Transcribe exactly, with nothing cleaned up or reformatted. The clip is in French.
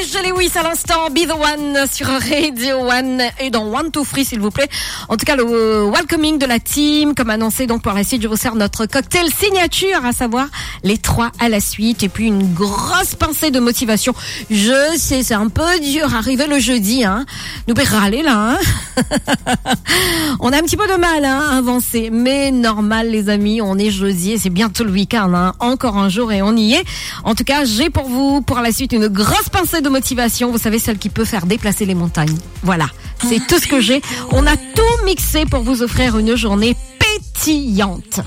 Serge Lewis à l'instant, Be The One sur Radio One et dans One Two Free s'il vous plaît. En tout cas le welcoming de la team, comme annoncé donc pour la suite, je vous sers notre cocktail signature, à savoir les trois à la suite et puis une grosse pincée de motivation. Je sais, c'est un peu dur, arriver le jeudi, hein. Nous pouvons râler là, hein. On a un petit peu de mal hein, à avancer, mais normal les amis, on est jeudi et c'est bientôt le week-end, hein. Encore un jour et on y est. En tout cas, j'ai pour vous pour la suite une grosse pincée de motivation, vous savez, celle qui peut faire déplacer les montagnes. Voilà, c'est tout ce que j'ai. On a tout mixé pour vous offrir une journée pétillante.